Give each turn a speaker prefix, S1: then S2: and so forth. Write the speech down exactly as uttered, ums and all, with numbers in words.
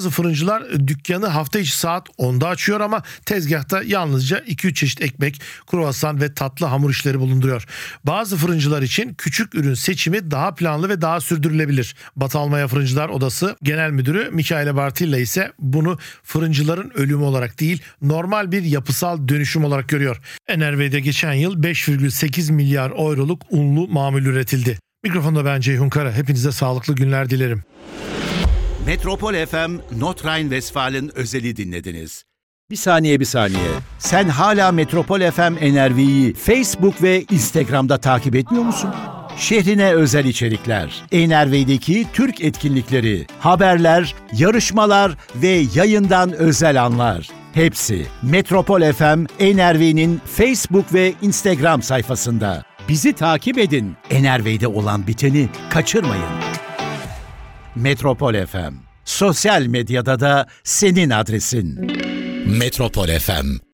S1: Bazı fırıncılar dükkanı hafta içi saat onda açıyor ama tezgahta yalnızca iki üç çeşit ekmek, kruvasan ve tatlı hamur işleri bulunduruyor. Bazı fırıncılar için küçük ürün seçimi daha planlı ve daha sürdürülebilir. Batı Almanya Fırıncılar Odası Genel Müdürü Michael Bartilla ise bunu fırıncıların ölümü olarak değil, normal bir yapısal dönüşüm olarak görüyor. N R V'de geçen yıl beş virgül sekiz milyar euroluk unlu mamul üretildi. Mikrofonda ben Ceyhun Kara. Hepinize sağlıklı günler dilerim.
S2: Metropol F M, Nordrhein-Westfalen özeli dinlediniz.
S3: Bir saniye bir saniye.
S2: Sen hala Metropol F M N R V'yi Facebook ve Instagram'da takip etmiyor musun? Şehrine özel içerikler, N R V'deki Türk etkinlikleri, haberler, yarışmalar ve yayından özel anlar. Hepsi Metropol F M N R V'nin Facebook ve Instagram sayfasında. Bizi takip edin. N R V'de olan biteni kaçırmayın. Metropol F M. Sosyal medyada da senin adresin.
S4: Metropol F M